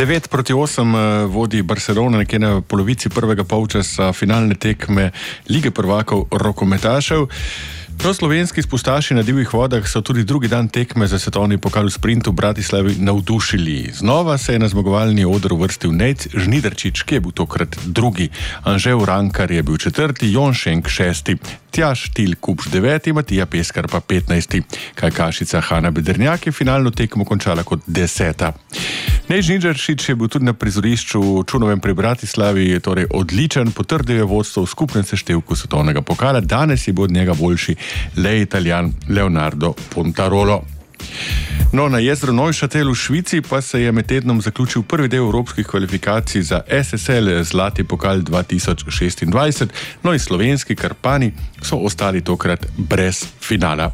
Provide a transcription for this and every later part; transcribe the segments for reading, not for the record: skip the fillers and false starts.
9-8 vodi Barcelona nekje na polovici prvega polčasa finalne tekme Lige prvakov rokometašev. Prav slovenski spustaši na divjih vodah so tudi drugi dan tekme za svetovni pokal v sprintu v Bratislavi navdušili. Znova se je na zmagovalni oder uvrstil Nejc Žnidarčič, ki je bil tokrat drugi. Anže Urankar je bil četrti, Jon Šenk šesti, Tjaž Til Kupš 9, Matija Peskar pa 15. Kajkašica Hana Bedernjak je finalno tekmo končala kot 10. Nejc Žnidarčič je bil tudi na prizorišču Čunovem pri Bratislavi, torej odličen, potrdil je vodstvo v skupnem seštevku svetovnega pokala, danes je bil od njega boljši le Italijan Leonardo Pontarolo. No, na jezeru Neuchâtel v Švici pa se je med tednom zaključil prvi del evropskih kvalifikacij za SSL Zlati pokal 2026, no in slovenski Karpani so ostali tokrat brez finala.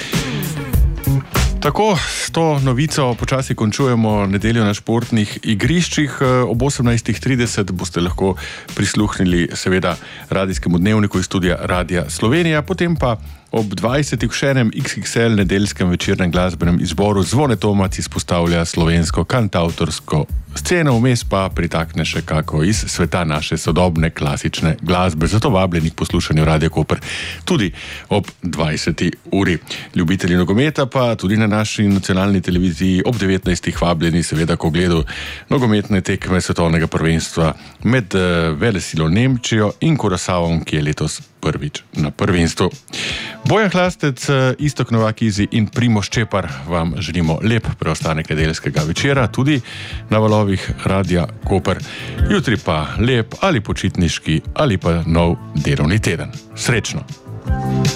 Tako, s to novico počasi končujemo nedeljo na športnih igriščih. Ob 18.30 boste lahko prisluhnili seveda radijskemu dnevniku iz studia Radia Slovenija, potem pa ob 20. v še enem XXL nedeljskem večernem glasbenem izboru Zvone Tomac izpostavlja slovensko kantavtorsko sceno, vmes pa pritakne še kako iz sveta naše sodobne klasične glasbe. Zato vabljeni k poslušanju Radia Koper tudi ob 20. uri. Ljubitelji nogometa pa tudi na naši nacionalni televiziji ob 19. vabljeni seveda k ogledu nogometne tekme svetovnega prvenstva med velesilo Nemčijo in Kurasavom, ki je letos prvič na prvenstvu. Bojan Hlastec, Iztok Novakizi in Primož Čepar vam želimo lep preostanek nedeljskega večera, tudi na valovih Radia Koper. Jutri pa lep ali počitniški ali pa nov delovni teden. Srečno!